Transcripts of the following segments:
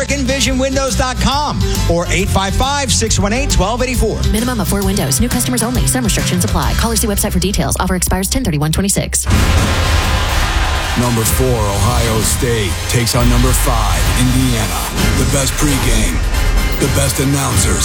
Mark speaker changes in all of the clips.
Speaker 1: AmericanVisionWindows.com or 855-618-1284.
Speaker 2: Minimum of 4 windows. New customers only. Some restrictions apply. Call or see website for details. Offer expires 10/31/26.
Speaker 3: Number 4, Ohio State takes on number 5, Indiana. The best pregame, the best announcers.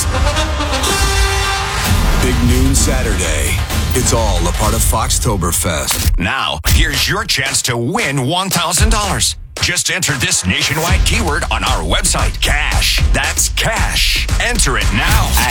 Speaker 3: Big noon Saturday. It's all a part of Foxtoberfest.
Speaker 4: Now, here's your chance to win $1,000. Just enter this nationwide keyword on our website, CASH. That's CASH. Enter it now at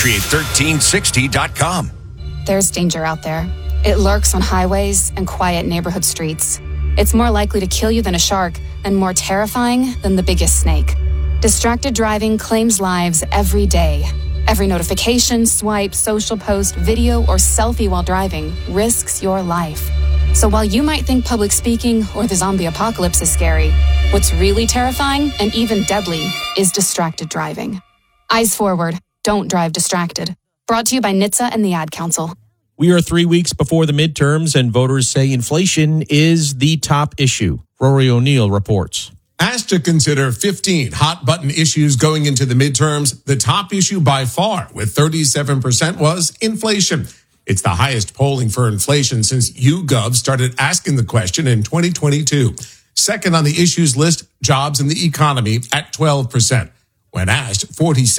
Speaker 4: Patriot1360.com.
Speaker 5: There's danger out there. It lurks on highways and quiet neighborhood streets. It's more likely to kill you than a shark and more terrifying than the biggest snake. Distracted driving claims lives every day. Every notification, swipe, social post, video, or selfie while driving risks your life. So while you might think public speaking or the zombie apocalypse is scary, what's really terrifying and even deadly is distracted driving. Eyes forward. Don't drive distracted. Brought to you by NHTSA and the Ad Council.
Speaker 6: We are 3 weeks before the midterms, and voters say inflation is the top issue. Rory O'Neill reports.
Speaker 7: Asked to consider 15 hot-button issues going into the midterms, the top issue by far, with 37%, was inflation. It's the highest polling for inflation since YouGov started asking the question in 2022. Second on the issues list, jobs and the economy at 12%. When asked,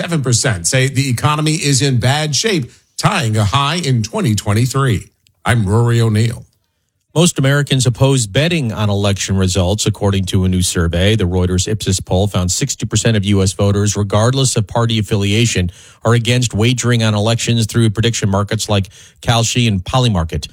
Speaker 7: 47% say the economy is in bad shape, tying a high in 2023. I'm Rory O'Neill.
Speaker 6: Most Americans oppose betting on election results, according to a new survey. The Reuters Ipsos poll found 60% of U.S. voters, regardless of party affiliation, are against wagering on elections through prediction markets like Kalshi and Polymarket.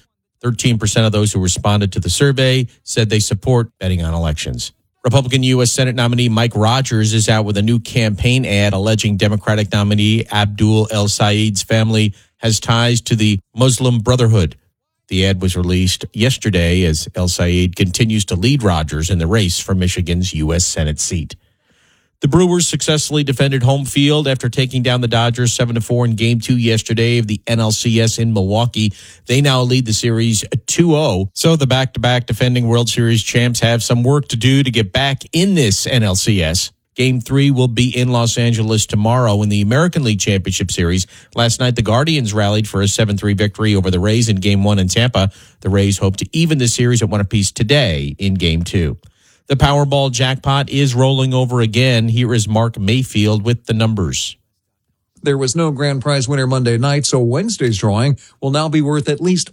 Speaker 6: 13% of those who responded to the survey said they support betting on elections. Republican U.S. Senate nominee Mike Rogers is out with a new campaign ad alleging Democratic nominee Abdul El Sayed's family has ties to the Muslim Brotherhood. The ad was released yesterday as El Sayed continues to lead Rogers in the race for Michigan's U.S. Senate seat. The Brewers successfully defended home field after taking down the Dodgers 7-4 in Game 2 yesterday of the NLCS in Milwaukee. They now lead the series 2-0. So the back-to-back defending World Series champs have some work to do to get back in this NLCS. Game 3 will be in Los Angeles tomorrow in the American League Championship Series. Last night, the Guardians rallied for a 7-3 victory over the Rays in Game 1 in Tampa. The Rays hope to even the series at 1 apiece today in Game 2. The Powerball jackpot is rolling over again. Here is Mark Mayfield with the numbers.
Speaker 8: There was no grand prize winner Monday night, so Wednesday's drawing will now be worth at least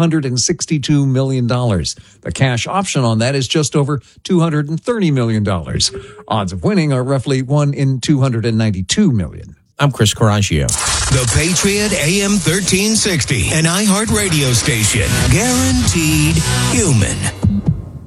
Speaker 8: $562 million. The cash option on that is just over $230 million. Odds of winning are roughly 1 in 292 million.
Speaker 6: I'm Chris Coraggio.
Speaker 4: The Patriot AM 1360, an iHeart radio station. Guaranteed human.